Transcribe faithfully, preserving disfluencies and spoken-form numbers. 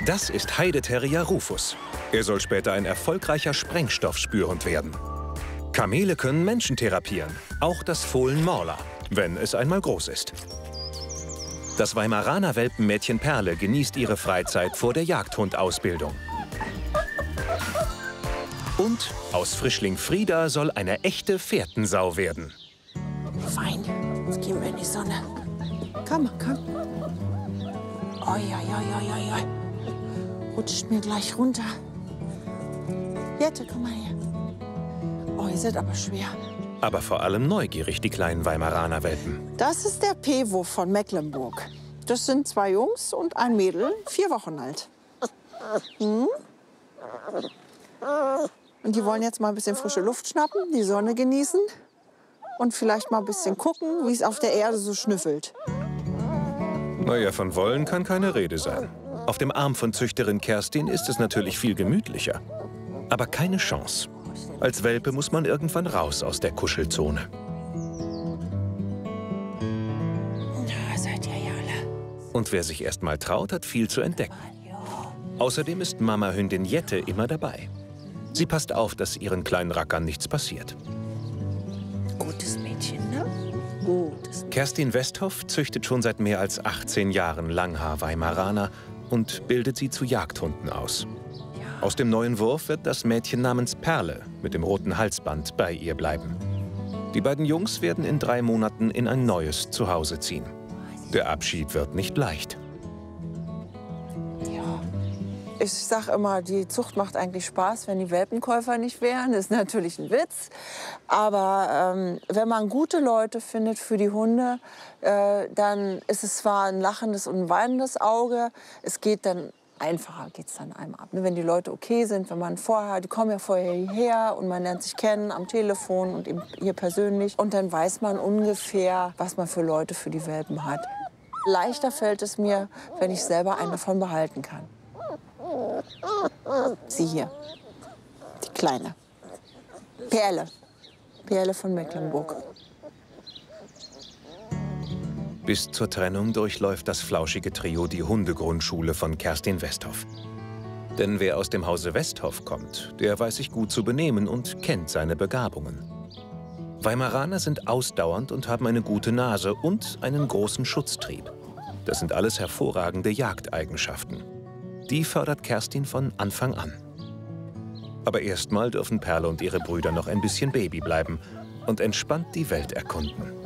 Das ist Heideterrier Rufus. Er soll später ein erfolgreicher Sprengstoffspürhund werden. Kamele können Menschen therapieren, auch das Fohlen Morla, wenn es einmal groß ist. Das Weimaraner Welpenmädchen Perle genießt ihre Freizeit vor der Jagdhundausbildung. Und aus Frischling Frieda soll eine echte Fährtensau werden. Fein, jetzt gehen wir in die Sonne. Komm, komm. Oi, oi, oi, oi, oi. Rutscht mir gleich runter. Jette, komm mal her. Oh, ihr seid aber schwer. Aber vor allem neugierig, die kleinen Weimaraner Welpen. Das ist der Pewo von Mecklenburg. Das sind zwei Jungs und ein Mädel, vier Wochen alt. Hm? Und die wollen jetzt mal ein bisschen frische Luft schnappen, die Sonne genießen und vielleicht mal ein bisschen gucken, wie es auf der Erde so schnüffelt. Naja, von wollen kann keine Rede sein. Auf dem Arm von Züchterin Kerstin ist es natürlich viel gemütlicher. Aber keine Chance. Als Welpe muss man irgendwann raus aus der Kuschelzone. Da seid ihr ja alle. Und wer sich erst mal traut, hat viel zu entdecken. Außerdem ist Mama-Hündin Jette immer dabei. Sie passt auf, dass ihren kleinen Rackern nichts passiert. Gutes Mädchen, ne? Gutes Mädchen. Kerstin Westhoff züchtet schon seit mehr als achtzehn Jahren Langhaar-Weimaraner und bildet sie zu Jagdhunden aus. Aus dem neuen Wurf wird das Mädchen namens Perle mit dem roten Halsband bei ihr bleiben. Die beiden Jungs werden in drei Monaten in ein neues Zuhause ziehen. Der Abschied wird nicht leicht. Ja. Ich sag immer, die Zucht macht eigentlich Spaß, wenn die Welpenkäufer nicht wären. Das ist natürlich ein Witz. Aber ähm, wenn man gute Leute findet für die Hunde, äh, dann ist es zwar ein lachendes und ein weinendes Auge. Es geht dann einfacher, geht es dann einem ab. Wenn die Leute okay sind, wenn man vorher, die kommen ja vorher hierher und man lernt sich kennen am Telefon und eben hier persönlich. Und dann weiß man ungefähr, was man für Leute für die Welpen hat. Leichter fällt es mir, wenn ich selber einen davon behalten kann. Sie hier, die Kleine. Perle. Perle von Mecklenburg. Bis zur Trennung durchläuft das flauschige Trio die Hundegrundschule von Kerstin Westhoff. Denn wer aus dem Hause Westhoff kommt, der weiß sich gut zu benehmen und kennt seine Begabungen. Weimaraner sind ausdauernd und haben eine gute Nase und einen großen Schutztrieb. Das sind alles hervorragende Jagdeigenschaften. Die fördert Kerstin von Anfang an. Aber erstmal dürfen Perle und ihre Brüder noch ein bisschen Baby bleiben und entspannt die Welt erkunden.